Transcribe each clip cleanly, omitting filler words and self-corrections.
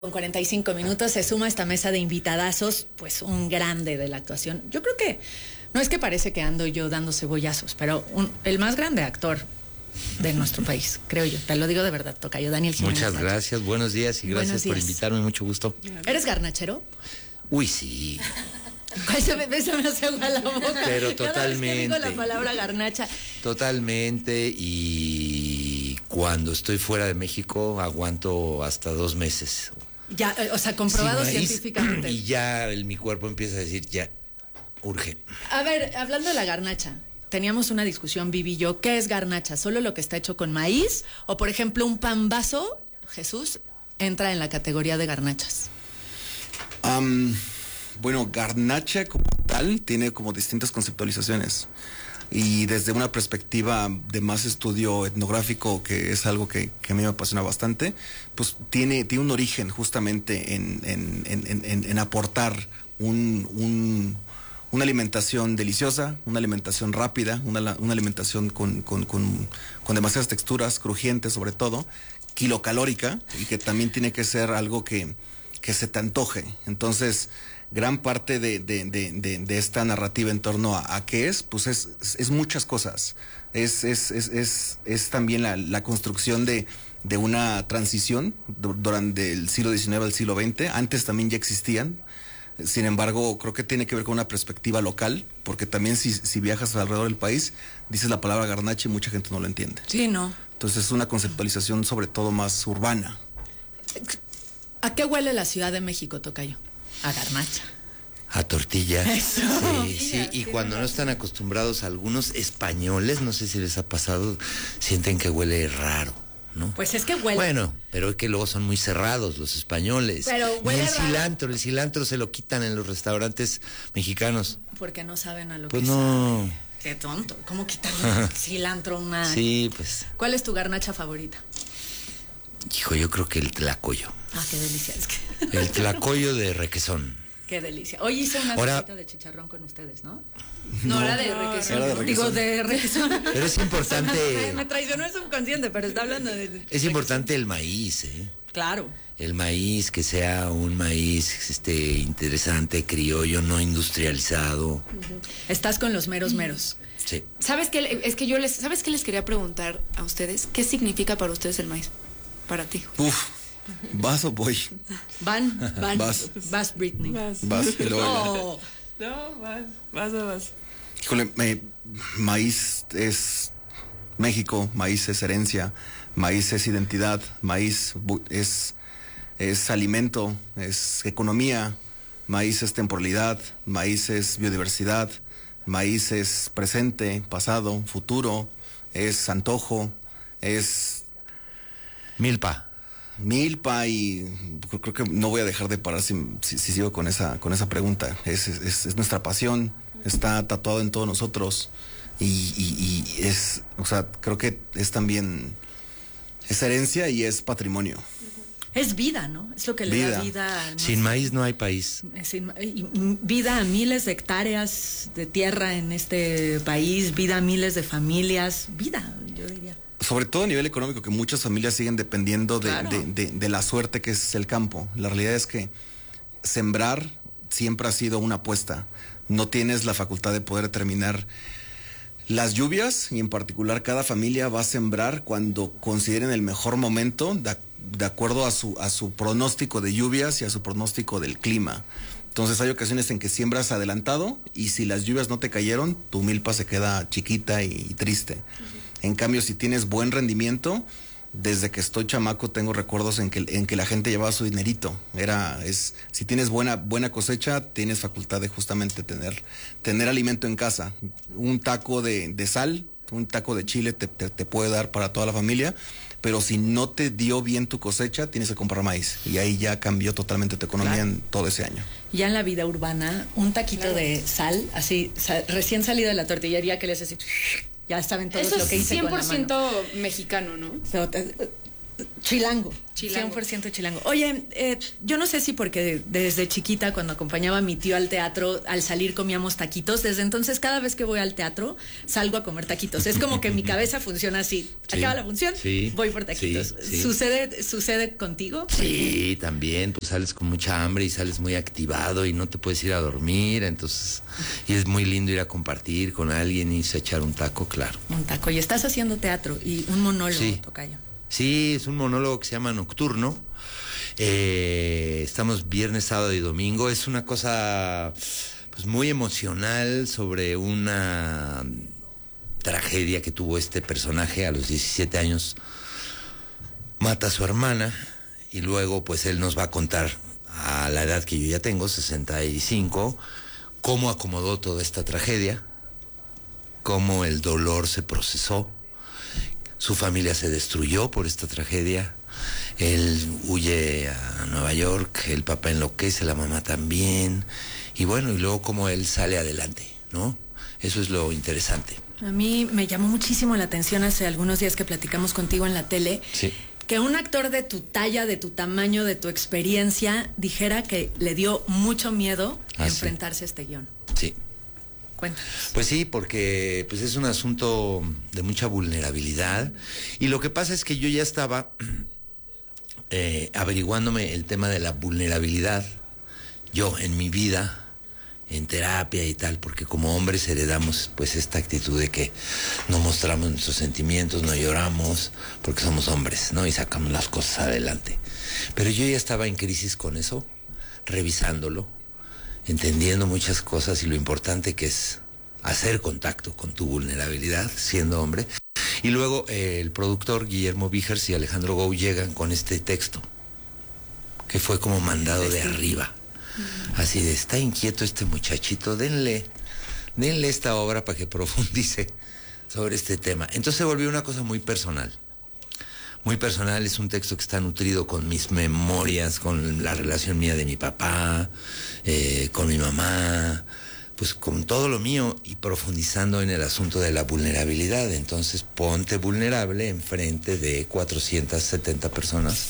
Con 45 minutos se suma a esta mesa de invitadazos, pues un grande de la actuación. Yo creo que, no es que parece que ando yo dando cebollazos, pero el más grande actor de nuestro país, creo yo. Te lo digo de verdad, tocayo Daniel Jiménez. Muchas gracias, buenos días y gracias por invitarme, mucho gusto. ¿Eres garnachero? Uy, sí. Ay, se me hace agua la boca. Pero totalmente. Cada vez que digo la palabra garnacha. Totalmente, y cuando estoy fuera de México aguanto hasta 2 meses. Ya, o sea, comprobado científicamente. Y ya mi cuerpo empieza a decir, ya, urge. A ver, hablando de la garnacha, teníamos una discusión, Vivi y yo. ¿Qué es garnacha? ¿Solo lo que está hecho con maíz? O, por ejemplo, un pambazo, Jesús, entra en la categoría de garnachas. Bueno, garnacha como tal tiene como distintas conceptualizaciones. Y desde una perspectiva de más estudio etnográfico, que es algo que a mí me apasiona bastante, pues tiene un origen justamente en aportar una alimentación deliciosa, una alimentación rápida, una alimentación con demasiadas texturas, crujientes sobre todo, kilocalórica, y que también tiene que ser algo que se te antoje. Entonces, gran parte de esta narrativa en torno a qué es, pues es muchas cosas. Es también la construcción de una transición durante el siglo XIX al siglo XX. Antes también ya existían. Sin embargo, creo que tiene que ver con una perspectiva local, porque también si viajas alrededor del país, dices la palabra garnacha y mucha gente no lo entiende. Sí, no. Entonces es una conceptualización sobre todo más urbana. ¿A qué huele la Ciudad de México, tocayo? A garnacha. A tortilla. Eso. Sí, y cuando no están acostumbrados, algunos españoles, no sé si les ha pasado, sienten que huele raro, ¿no? Pues es que huele. Bueno, pero es que luego son muy cerrados los españoles. Pero huele y raro. el cilantro se lo quitan en los restaurantes mexicanos. Porque no saben a lo Pues que no. sabe. Qué tonto. ¿Cómo quitarle cilantro a una? Sí, pues. ¿Cuál es tu garnacha favorita? Hijo, yo creo que el tlacoyo. Ah, qué delicia. Es que... El tlacoyo de requesón. Qué delicia. Hoy hice una sopita de chicharrón con ustedes, ¿no? No, era de requesón. Era de requesón. Digo, de requesón. Pero es importante. Me traicionó el subconsciente, pero está hablando de... Es importante el maíz, ¿eh? Claro. El maíz, que sea un maíz interesante, criollo, no industrializado. Estás con los meros meros. Sí. ¿Sabes qué? ¿Sabes qué les quería preguntar a ustedes? ¿Qué significa para ustedes el maíz? Para ti. ¿Vas o voy? Vas, Vas, Britney. Vas, y luego Oh. No, vas. Híjole, maíz es México, maíz es herencia, maíz es identidad, maíz es alimento, es economía, maíz es temporalidad, maíz es biodiversidad, maíz es presente, pasado, futuro, es antojo, es Milpa. y creo que no voy a dejar de parar si sigo con esa pregunta. Es nuestra pasión, está tatuado en todos nosotros y es, o sea, creo que es también, es herencia y es patrimonio. Es vida, ¿no? Es lo que le da vida. Sin maíz no hay país. Vida a miles de hectáreas de tierra en este país, vida a miles de familias, vida, yo diría. Sobre todo a nivel económico, que muchas familias siguen dependiendo Claro. de la suerte que es el campo. La realidad es que sembrar siempre ha sido una apuesta. No tienes la facultad de poder determinar las lluvias, y en particular cada familia va a sembrar cuando consideren el mejor momento, de acuerdo a su pronóstico de lluvias y a su pronóstico del clima. Entonces hay ocasiones en que siembras adelantado y si las lluvias no te cayeron, tu milpa se queda chiquita y triste. En cambio, si tienes buen rendimiento, desde que estoy chamaco tengo recuerdos en que la gente llevaba su dinerito. Si tienes buena cosecha, tienes facultad de justamente tener alimento en casa. Un taco de sal, un taco de chile te puede dar para toda la familia, pero si no te dio bien tu cosecha, tienes que comprar maíz. Y ahí ya cambió totalmente tu economía en todo ese año. Ya en la vida urbana, un taquito de sal, así, recién salido de la tortillería, que le hace así... Ya saben todos Eso lo que es hice con la mano. 100% mexicano, ¿no? Chilango. Chilango. 100% chilango. Oye, yo no sé si porque desde chiquita, cuando acompañaba a mi tío al teatro, al salir comíamos taquitos. Desde entonces, cada vez que voy al teatro, salgo a comer taquitos. Es como que mi cabeza funciona así. Sí, Acaba la función, sí, voy por taquitos. sí. ¿Sucede contigo? Sí, también, pues sales con mucha hambre y sales muy activado y no te puedes ir a dormir, entonces, y es muy lindo ir a compartir con alguien y irse a echar un taco, claro. Un taco. Y estás haciendo teatro y un monólogo, Sí. tocayo. Sí, es un monólogo que se llama Nocturno. Estamos viernes, sábado y domingo. Es una cosa pues muy emocional sobre una tragedia que tuvo este personaje a los 17 años. Mata a su hermana y luego pues él nos va a contar a la edad que yo ya tengo, 65, cómo acomodó toda esta tragedia, cómo el dolor se procesó. Su familia se destruyó por esta tragedia. Él huye a Nueva York, el papá enloquece, la mamá también. Y bueno, y luego cómo él sale adelante, ¿no? Eso es lo interesante. A mí me llamó muchísimo la atención hace algunos días que platicamos contigo en la tele. Sí. Que un actor de tu talla, de tu tamaño, de tu experiencia, dijera que le dio mucho miedo enfrentarse a este guión. Sí. Cuéntanos. Pues sí, porque pues es un asunto de mucha vulnerabilidad. Y lo que pasa es que yo ya estaba averiguándome el tema de la vulnerabilidad, yo en mi vida, en terapia y tal, porque como hombres heredamos pues esta actitud de que no mostramos nuestros sentimientos, no lloramos, porque somos hombres, ¿no? Y sacamos las cosas adelante. Pero yo ya estaba en crisis con eso, revisándolo, entendiendo muchas cosas y lo importante que es hacer contacto con tu vulnerabilidad siendo hombre. Y luego el productor Guillermo Vigers y Alejandro Gou llegan con este texto, que fue como mandado de arriba. Así de, está inquieto este muchachito, denle esta obra para que profundice sobre este tema. Entonces se volvió una cosa muy personal. Muy personal, es un texto que está nutrido con mis memorias, con la relación mía de mi papá, con mi mamá, pues con todo lo mío y profundizando en el asunto de la vulnerabilidad. Entonces ponte vulnerable enfrente de 470 personas.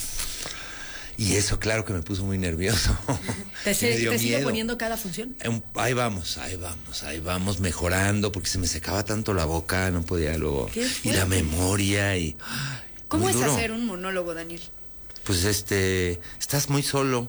Y eso claro que me puso muy nervioso. ¿Te sigue miedo. poniendo cada función? Ahí vamos mejorando, porque se me secaba tanto la boca, no podía luego. Y la memoria y... ¿Cómo muy es duro. hacer un monólogo, Daniel? Pues estás muy solo.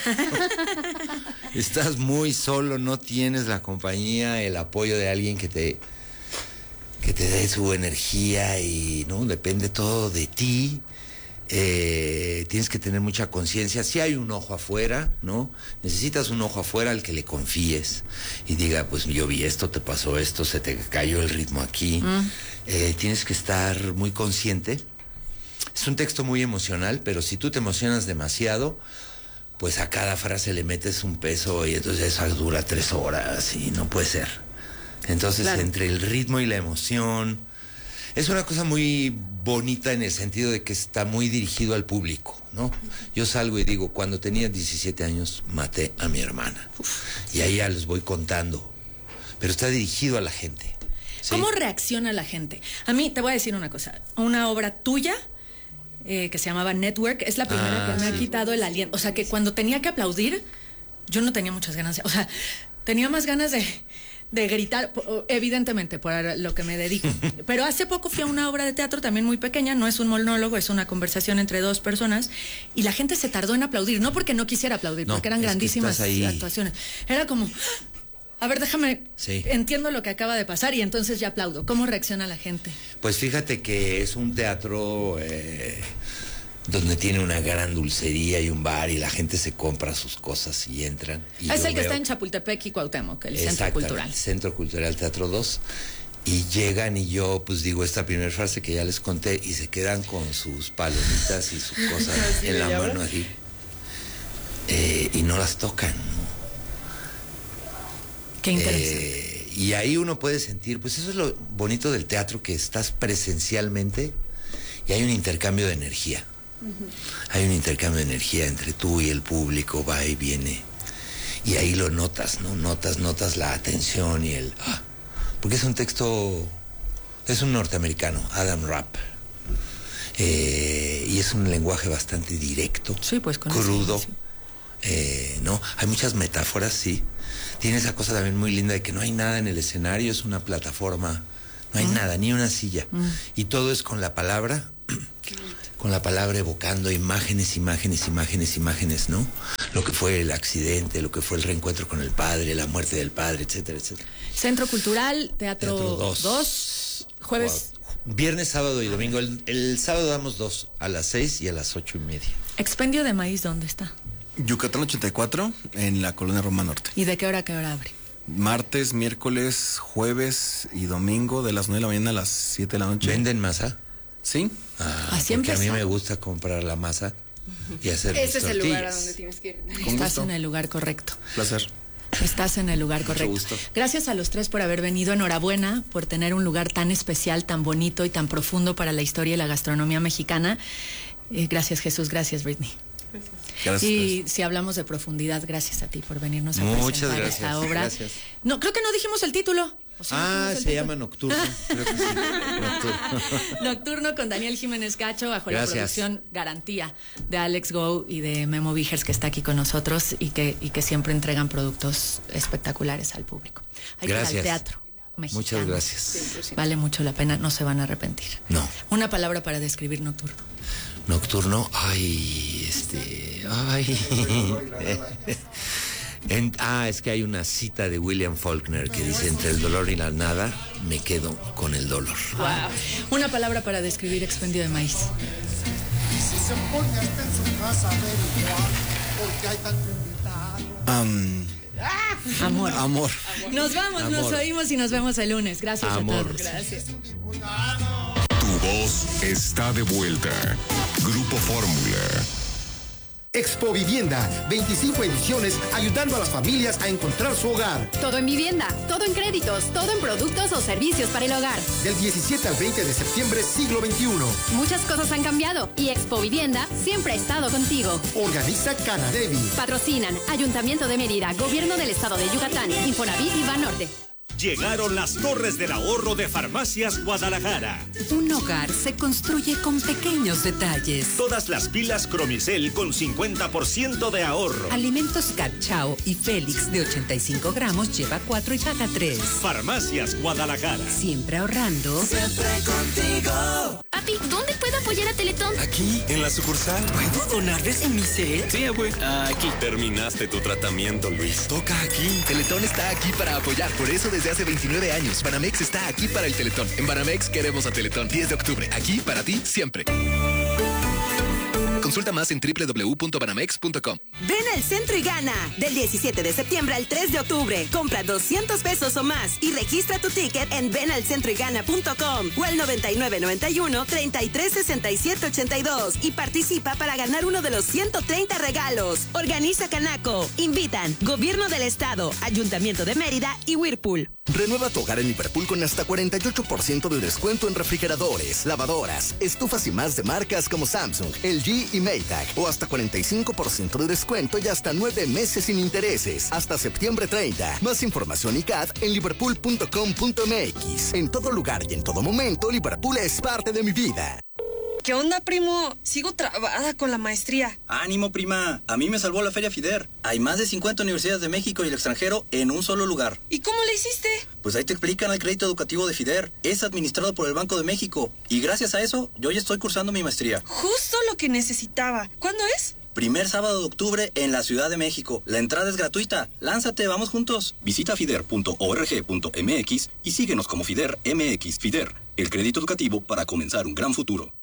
Estás muy solo, no tienes la compañía, el apoyo de alguien que te dé su energía y no depende todo de ti. Tienes que tener mucha conciencia. Si hay un ojo afuera, ¿no? Necesitas un ojo afuera al que le confíes y diga, pues yo vi esto, te pasó esto, se te cayó el ritmo aquí. Tienes que estar muy consciente. Es un texto muy emocional, pero si tú te emocionas demasiado, pues a cada frase le metes un peso y entonces eso dura 3 horas y no puede ser. Entonces, claro, entre el ritmo y la emoción, es una cosa muy bonita en el sentido de que está muy dirigido al público, ¿no? Yo salgo y digo, cuando tenía 17 años maté a mi hermana. Y ahí ya les voy contando, pero está dirigido a la gente. ¿Sí? ¿Cómo reacciona la gente? A mí, te voy a decir una cosa, una obra tuya que se llamaba Network, es la primera que me ha quitado el aliento. O sea, que cuando tenía que aplaudir, yo no tenía muchas ganas. O sea, tenía más ganas de gritar, evidentemente, por lo que me dedico. Pero hace poco fui a una obra de teatro también muy pequeña, no es un monólogo, es una conversación entre 2 personas, y la gente se tardó en aplaudir, no porque no quisiera aplaudir, porque eran grandísimas actuaciones. Era como... A ver, déjame, entiendo lo que acaba de pasar y entonces ya aplaudo. ¿Cómo reacciona la gente? Pues fíjate que es un teatro donde tiene una gran dulcería y un bar y la gente se compra sus cosas y entran. Y es el que está en Chapultepec y Cuauhtémoc, el Centro Cultural. Centro Cultural Teatro 2. Y llegan y yo pues digo esta primera frase que ya les conté y se quedan con sus palomitas y sus cosas en la mano así. Y no las tocan, ¿no? Qué interesante. Y ahí uno puede sentir, pues eso es lo bonito del teatro, que estás presencialmente y hay un intercambio de energía. Hay un intercambio de energía entre tú y el público, va y viene. Y ahí lo notas, ¿no? Notas la atención y el... porque es un texto, es un norteamericano, Adam Rapp. y es un lenguaje bastante directo, Sí, pues con crudo. ese ¿No? Hay muchas metáforas, sí. Tiene esa cosa también muy linda de que no hay nada en el escenario, es una plataforma, no hay nada, ni una silla. Y todo es con la palabra, evocando imágenes, ¿no? Lo que fue el accidente, lo que fue el reencuentro con el padre, la muerte del padre, etcétera, etcétera. Centro Cultural, Teatro 2. Jueves. Viernes, sábado y domingo. El sábado damos 2, a las 6 y a las 8:30. Expendio de Maíz, ¿dónde está? Yucatán 84, en la colonia Roma Norte. ¿Y de qué hora a qué hora abre? Martes, miércoles, jueves y domingo, de las 9 de la mañana a las 7 de la noche. ¿Venden masa? Sí. Así porque a mí empezó. me gusta comprar la masa y hacer mis Ese es el lugar a tortillas. donde tienes que ir. Con Estás gusto. en el lugar correcto. Placer. Estás en el lugar correcto. gusto. Gracias a los tres por haber venido. Enhorabuena por tener un lugar tan especial, tan bonito y tan profundo para la historia y la gastronomía mexicana. Gracias, Jesús. Gracias, Britney. Gracias. Y si hablamos de profundidad, gracias a ti por venirnos a Muchas presentar gracias, esta obra. gracias. No, creo que no dijimos el título. ¿O sí dijimos el Se título? llama Nocturno. Creo que sí. Nocturno. Nocturno con Daniel Jiménez Cacho, bajo Gracias. la producción Garantía de Alex Go y de Memo Vigers, que está aquí con nosotros y que siempre entregan productos espectaculares al público. Hay que ir Gracias. al teatro mexicano. Muchas gracias. Vale mucho la pena, no se van a arrepentir. No. Una palabra para describir Nocturno. Nocturno, es que hay una cita de William Faulkner que dice: entre el dolor y la nada, me quedo con el dolor. Wow. Una palabra para describir Expendio de Maíz. Si se pone hasta en su casa a averiguar porque hay tanto invitado. Amor. Amor. Nos vamos, nos Amor. oímos y nos vemos el lunes. Gracias Amor. a todos. Gracias. Tu voz está de vuelta. Grupo Fórmula. Expo Vivienda, 25 ediciones ayudando a las familias a encontrar su hogar. Todo en vivienda, todo en créditos, todo en productos o servicios para el hogar. Del 17 al 20 de septiembre, siglo XXI. Muchas cosas han cambiado y Expo Vivienda siempre ha estado contigo. Organiza Canadevi. Patrocinan Ayuntamiento de Mérida, Gobierno del Estado de Yucatán, Infonavit y Banorte. Llegaron las Torres del Ahorro de Farmacias Guadalajara. Un hogar se construye con pequeños detalles. Todas las pilas Cromicel con 50% de ahorro. Alimentos Cachao y Félix de 85 gramos lleva 4 y paga 3. Farmacias Guadalajara. Siempre ahorrando. Papi, ¿dónde puedo apoyar a Teletón? Aquí, en la sucursal. ¿Puedo donarles en mi cel? Sí, güey. Aquí. Terminaste tu tratamiento, Luis. Toca aquí. Teletón está aquí para apoyar, por eso desde hace 29 años. Banamex está aquí para el Teletón. En Banamex queremos a Teletón. 10 de octubre, aquí para ti siempre. Consulta más en www.banamex.com. Ven al centro y gana. Del 17 de septiembre al 3 de octubre. Compra 200 pesos o más y registra tu ticket en venalcentroygana.com o al 9991-336782 y participa para ganar uno de los 130 regalos. Organiza Canaco. Invitan Gobierno del Estado, Ayuntamiento de Mérida y Whirlpool. Renueva tu hogar en Liverpool con hasta 48% de descuento en refrigeradores, lavadoras, estufas y más de marcas como Samsung, LG y Maytag. O hasta 45% de descuento y hasta 9 meses sin intereses. Hasta septiembre 30. Más información y CAD en liverpool.com.mx. En todo lugar y en todo momento, Liverpool es parte de mi vida. ¿Qué onda, primo? Sigo trabada con la maestría. Ánimo, prima. A mí me salvó la Feria FIDER. Hay más de 50 universidades de México y el extranjero en un solo lugar. ¿Y cómo le hiciste? Pues ahí te explican el crédito educativo de FIDER. Es administrado por el Banco de México. Y gracias a eso, yo ya estoy cursando mi maestría. Justo lo que necesitaba. ¿Cuándo es? Primer sábado de octubre en la Ciudad de México. La entrada es gratuita. Lánzate, vamos juntos. Visita fider.org.mx y síguenos como FIDER MX. FIDER, el crédito educativo para comenzar un gran futuro.